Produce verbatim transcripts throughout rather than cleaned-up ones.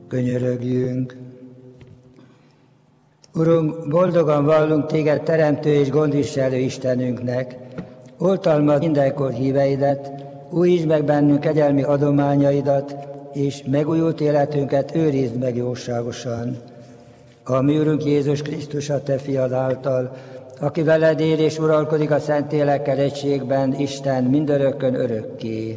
Könyörögjünk. Urunk, boldogan vallunk Téged teremtő és gondviselő Istenünknek. Oltalmaz mindenkor híveidet, újítsd meg bennünk kegyelmi adományaidat, és megújult életünket őrizd meg jóságosan. A mi Urunk Jézus Krisztus, a Te fiad által, aki veled él és uralkodik a Szentlélekkel egységben, Isten mindörökkön örökké.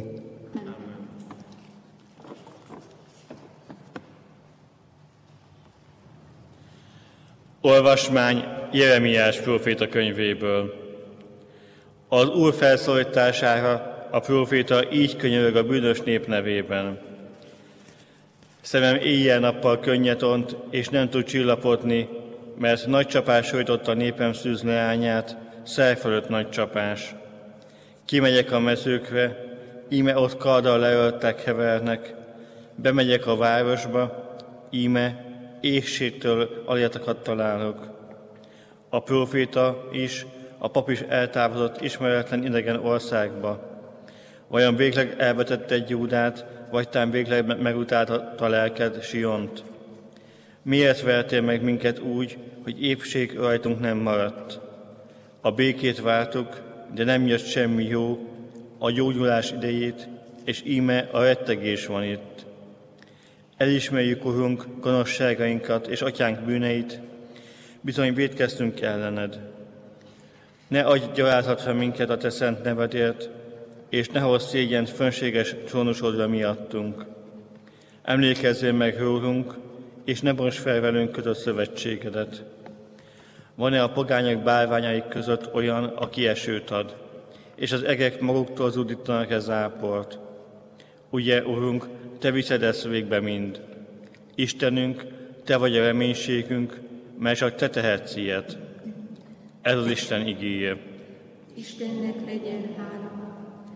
Olvasmány Jeremiás próféta könyvéből. Az Úr felszólítására a próféta így könyörög a bűnös nép nevében. Szemem éjjel-nappal könnyet ont, és nem tud csillapodni, mert nagy csapás sújtotta a népem szűzleányát, szel fölött nagy csapás. Kimegyek a mezőkre, íme ott karddal leöltek hevernek, bemegyek a városba, íme éhségtől aljatokat találok. A próféta is, a pap is eltávozott ismeretlen idegen országba. Vajon végleg elvetett egy Júdát, vagy tán végleg megutálta a lelked Siont? Miért vertél meg minket úgy, hogy épség rajtunk nem maradt? A békét vártuk, de nem jött semmi jó, a gyógyulás idejét, és íme a rettegés van itt. Elismerjük, Urunk, gonoszságainkat és atyánk bűneit, bizony vétkeztünk ellened. Ne adj gyalázatra minket a te szent nevedért, és ne hozz szégyent fönséges trónusodra miattunk. Emlékezzél meg rólunk, és ne bonts fel velünk kötött szövetségedet. Van-e a pogányok bálványaik között olyan, aki esőt ad, és az egek maguktól zúdítanak-e záport? Ugye, Urunk, te viszed ezt végbe mind. Istenünk, te vagy a reménységünk, mert csak te tehetsz ilyet. Ez az Isten igéje. Istennek legyen hála.